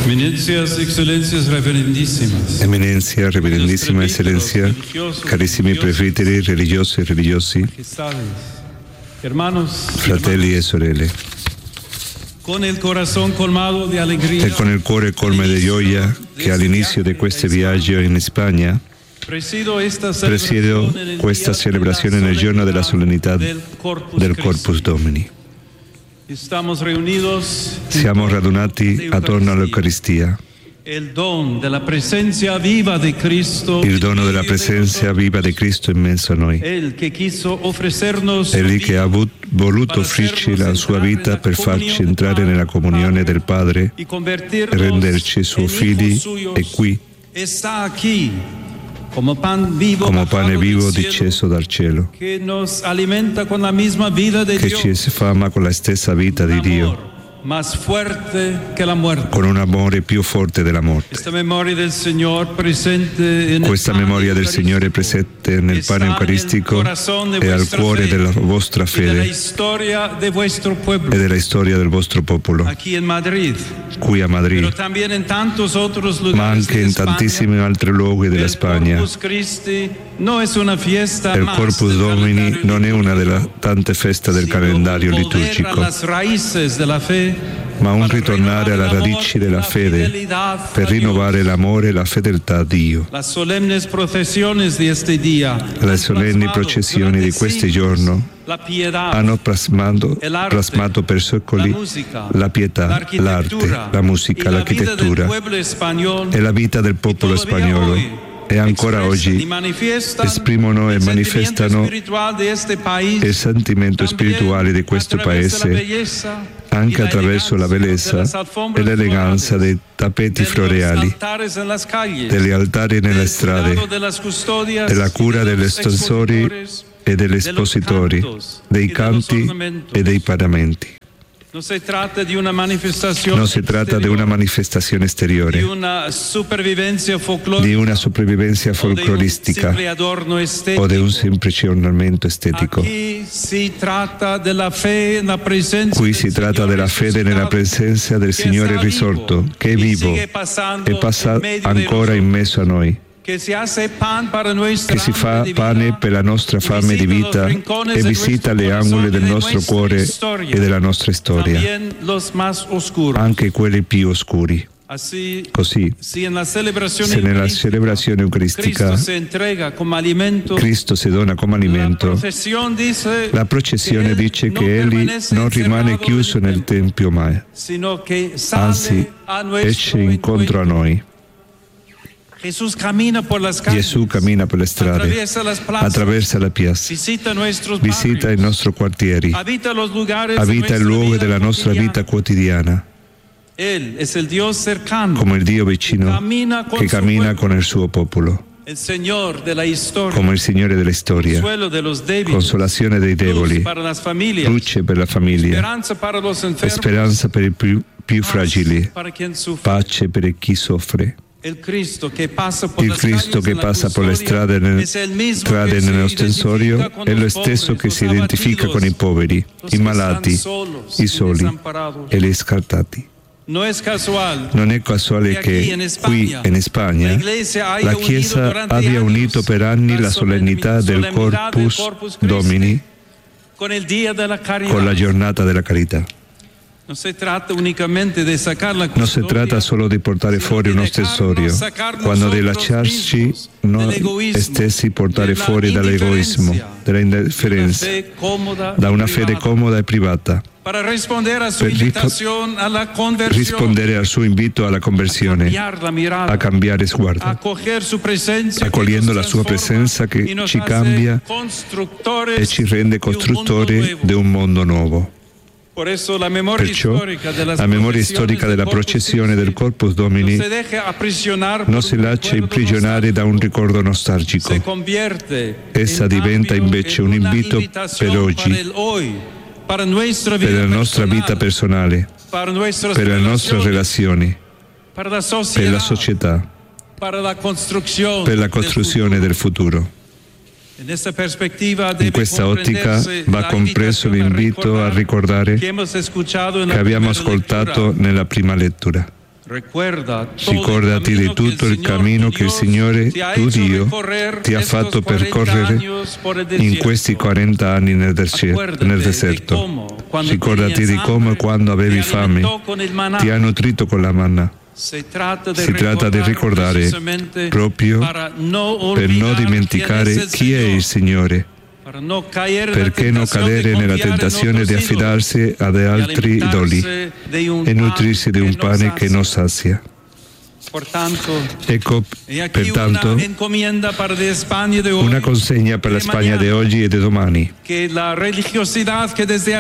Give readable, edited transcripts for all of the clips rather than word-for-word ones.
Eminencias, Excellencias, Reverendísimas. Eminencia, Reverendissima Eccellenza, carissimi presbiteri religiosi e religiosi, fratelli e sorelle, e con il cuore colmo di gioia che all'inizio di questo viaggio in Spagna presiedo questa celebrazione nel giorno della solennità del Corpus Domini. Siamo radunati attorno all'Eucaristia, il dono della presenza viva di Cristo in mezzo a noi. Egli che ha voluto offrirci la sua vita per farci entrare nella comunione del Padre e renderci suoi figli è qui, come pane vivo disceso dal cielo, che ci sfama con la stessa vita di Dio, con un amore più forte della morte. Questa memoria del Signore è presente nel pane eucaristico e al cuore della vostra fede e della storia del vostro popolo, qui a Madrid, ma anche in tantissimi altri luoghi della Spagna. Il Corpus Domini non è una delle tante feste del calendario liturgico, ma un ritornare alle radici della fede per rinnovare l'amore e la fedeltà a Dio. Le solenni processioni di questo giorno hanno plasmato per secoli la pietà, l'arte, la musica, l'architettura e la vita del popolo spagnolo. E ancora oggi esprimono e manifestano il sentimento spirituale di questo paese anche attraverso la bellezza e l'eleganza dei tappeti floreali, degli altari nelle strade, della cura degli estensori e degli espositori, dei canti e dei paramenti. Non si tratta di una manifestazione esteriore, di una sopravvivenza folcloristica o di un semplice ornamento estetico. Qui si tratta della fede nella presenza del Signore risorto, che è vivo e passa ancora in mezzo a noi, che si fa pane per la nostra fame di vita e visita le angoli del nostro cuore e della nostra storia, anche quelli più oscuri. Così, se nella celebrazione eucaristica Cristo si dona come alimento, la processione dice che Egli non rimane chiuso nel Tempio mai, anzi esce incontro a noi. Gesù cammina per le strade, attraversa la piazza, visita i nostri quartieri, abita il luogo della nostra vita quotidiana, come il Dio vicino che cammina con il suo popolo, come il Signore della storia, consolazione dei deboli, luce per la famiglia, speranza per i più fragili, pace per chi soffre. Il Cristo che passa per le strade nello stensorio è lo stesso che si identifica con i poveri, i malati, i soli e gli scartati. Non è casuale che qui in Spagna la Chiesa abbia unito per anni la solennità del Corpus Domini con la giornata della carità. Non si tratta solo di portare fuori uno stensorio, quando di lasciarci noi stessi portare fuori dall'egoismo, dall'indifferenza, da una fede comoda e privata, per rispondere al suo invito alla conversione, a cambiare sguardo, accogliendo la sua presenza che ci cambia e ci rende costruttori di un mondo nuovo. Perciò la memoria storica della processione del Corpus Domini non si lascia imprigionare da un ricordo nostalgico. Essa diventa invece un invito per oggi, per la nostra vita personale, per le nostre relazioni, per la società, per la costruzione del futuro. In questa ottica va compreso l'invito a ricordare che abbiamo ascoltato nella prima lettura. Ricordati di tutto il cammino che il Signore, tuo Dio, ti ha fatto percorrere in questi 40 anni nel deserto. Ricordati di come quando avevi fame ti ha nutrito con la manna. Si tratta di ricordare proprio per non dimenticare chi è il Signore, perché non cadere nella tentazione di affidarsi ad altri idoli e nutrirsi di un pane che non sazia. Ecco, pertanto, una consegna per la Spagna di oggi e di domani. La religiosità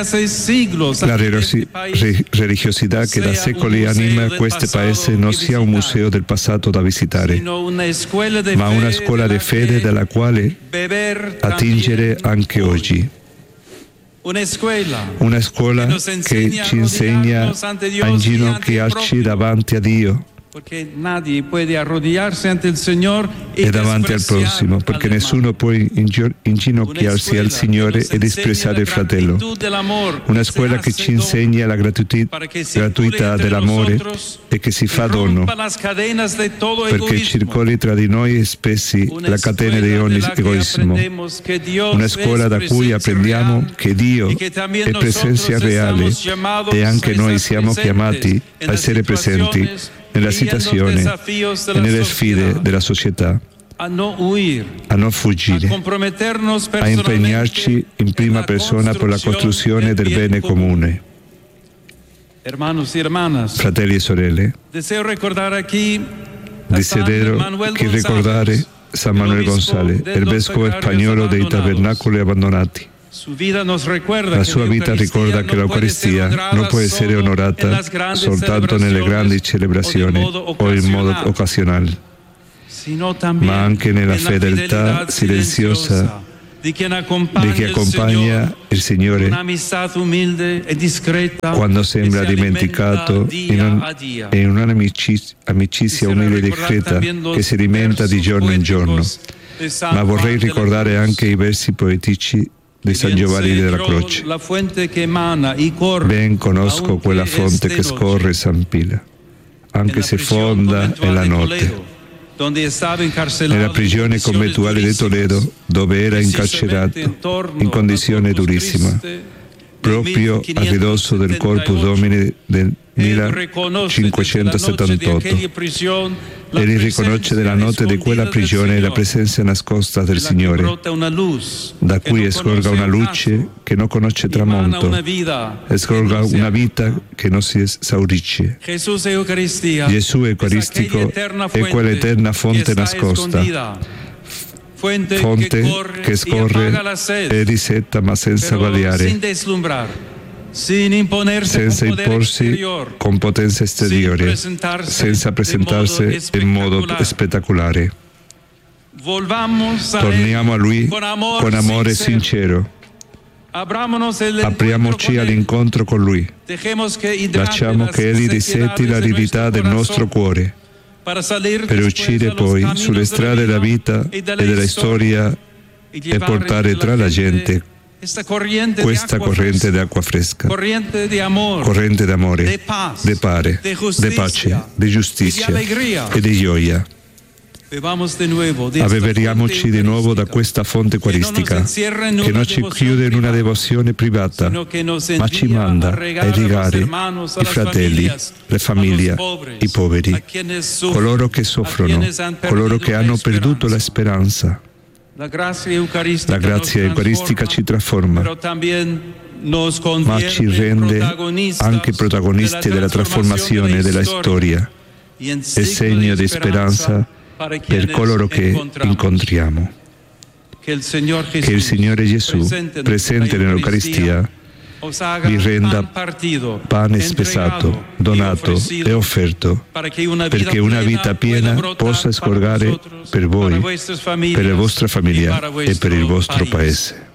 che da secoli anima questo paese non sia un museo del passato da visitare, ma una scuola di fede dalla quale attingere anche oggi. Una scuola che ci insegna a inginocchiarci davanti a Dio e davanti al prossimo, perché nessuno può inginocchiarsi al Signore e disprezzare il fratello. Una scuola che ci insegna la gratuità dell'amore e che si fa dono, perché circoli tra di noi spessi la catena di ogni egoismo. Una scuola da cui apprendiamo che Dio è presenza reale e anche noi siamo chiamati a essere presenti nella situazione e nelle sfide della società, a non fuggire, a impegnarci in prima persona per la costruzione del bene comune. Fratelli e sorelle, desidero ricordare San Manuel González, il vescovo spagnolo dei tabernacoli abbandonati. La sua vita ricorda che l'Eucaristia non può essere onorata soltanto nelle grandi celebrazioni o in modo occasionale, ma anche nella fedeltà silenziosa di chi accompagna il Signore quando sembra dimenticato in un'amicizia umile e discreta che si alimenta di giorno in giorno. Ma vorrei ricordare anche i versi poetici di San Giovanni della Croce. Ben conosco quella fonte che scorre San Pila, anche se fonda è la notte. Nella prigione conventuale di Toledo, dove era incarcerato in condizione durissima, proprio a ridosso del Corpus Domini del 1578. Egli riconosce nella notte di quella prigione la presenza nascosta del Signore, da cui scorga una luce che non conosce tramonto, scorga una vita che non si esaurisce. Gesù Eucaristico è quell'eterna fonte nascosta, fonte che scorre e risetta ma senza vagliare, senza imporsi con potenza esteriore, senza presentarsi in modo spettacolare. Torniamo a Lui con amore sincero. Apriamoci all'incontro con Lui. Lasciamo che Egli dissetti l'aridità del nostro cuore, per uscire poi sulle strade della vita e della storia e portare tra la gente questa corrente d'acqua fresca, corrente d'amore, di pace, di giustizia e di gioia. Avveriamoci di nuovo da questa fonte eucaristica, che non ci chiude in una devozione privata, ma ci manda a irrigare i fratelli, le famiglie, i poveri, coloro che soffrono, coloro che hanno perduto la speranza. La grazia eucaristica ci trasforma, ma ci rende anche protagonisti della trasformazione della storia e segno di speranza per coloro che incontriamo. Che il Signore Gesù, presente nell'Eucaristia, vi renda pane spezzato, donato e offerto, perché una vita piena possa scorgere per voi, per la vostra famiglia e per il vostro Paese.